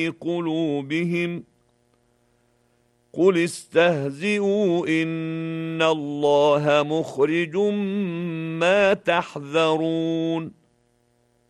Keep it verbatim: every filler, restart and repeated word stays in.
قلوبهم قل استهزئوا إن الله مخرج ما تحذرون